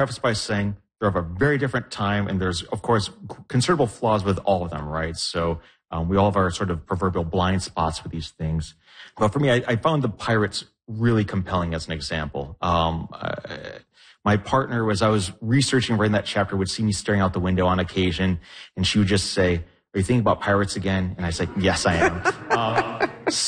preface by saying they're of a very different time, and there's, of course, considerable flaws with all of them, right? So we all have our sort of proverbial blind spots with these things. But for me, I found the pirates really compelling as an example. My partner, as I was researching writing that chapter, would see me staring out the window on occasion, and she would just say, "Are you thinking about pirates again?" And I said, "Yes, I am."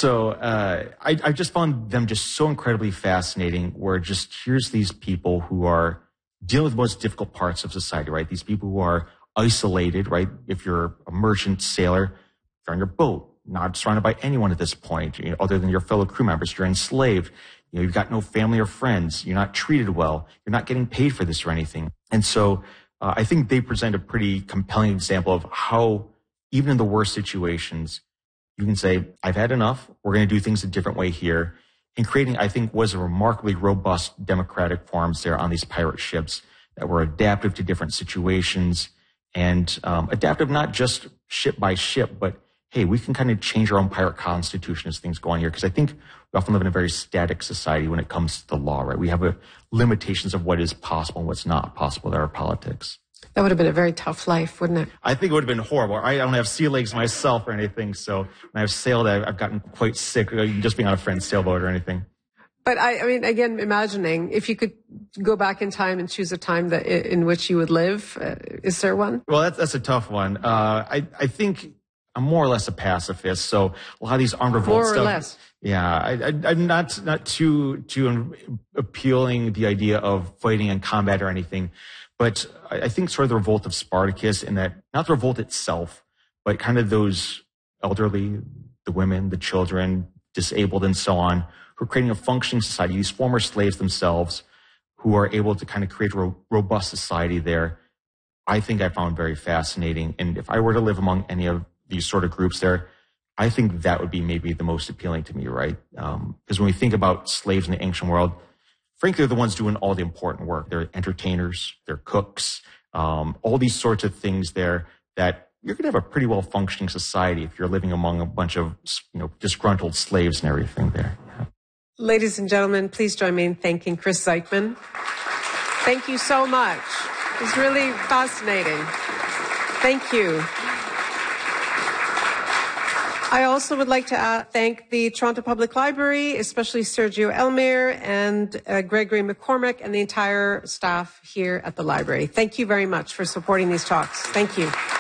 I just found them just so incredibly fascinating, where just here's these people who are dealing with the most difficult parts of society, right? These people who are isolated, right? If you're a merchant sailor, you're on your boat, not surrounded by anyone at this point, other than your fellow crew members. You're enslaved. You've got no family or friends. You're not treated well. You're not getting paid for this or anything. And so I think they present a pretty compelling example of how, even in the worst situations, you can say, I've had enough. We're going to do things a different way here. And creating, I think, was a remarkably robust democratic forms there on these pirate ships that were adaptive to different situations and adaptive not just ship by ship, but hey, we can kind of change our own pirate constitution as things go on here. Because I think we often live in a very static society when it comes to the law, right? We have limitations of what is possible and what's not possible in our politics. That would have been a very tough life, wouldn't it? I think it would have been horrible. I don't have sea legs myself or anything, so when I've sailed, I've gotten quite sick just being on a friend's sailboat or anything. But I mean, again, imagining if you could go back in time and choose a time that in which you would live, is there one? Well, that's a tough one. I think I'm more or less a pacifist, so a lot of these armed revolt stuff. More or less. Yeah, I'm not too appealing the idea of fighting in combat or anything. But I think sort of the revolt of Spartacus, in that, not the revolt itself, but kind of those elderly, the women, the children, disabled and so on, who are creating a functioning society, these former slaves themselves, who are able to kind of create a robust society there, I think I found very fascinating. And if I were to live among any of these sort of groups there, I think that would be maybe the most appealing to me, right? Because when we think about slaves in the ancient world, frankly, they're the ones doing all the important work. They're entertainers, they're cooks, all these sorts of things there that you're going to have a pretty well-functioning society if you're living among a bunch of, disgruntled slaves and everything there. Yeah. Ladies and gentlemen, please join me in thanking Chris Zeichman. Thank you so much. It was really fascinating. Thank you. I also would like to thank the Toronto Public Library, especially Sergio Elmir and Gregory McCormick and the entire staff here at the library. Thank you very much for supporting these talks. Thank you.